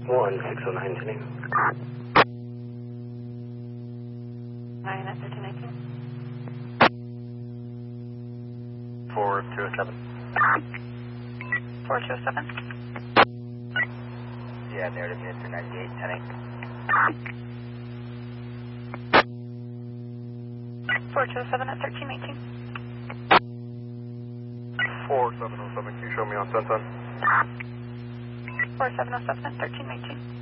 1609 today. 9 at 1319. 4207. 4207. Yeah, narrative unit 398, 10-8. 4207 at 1318. 4707, can you show me on 1010? 4707 at 1319.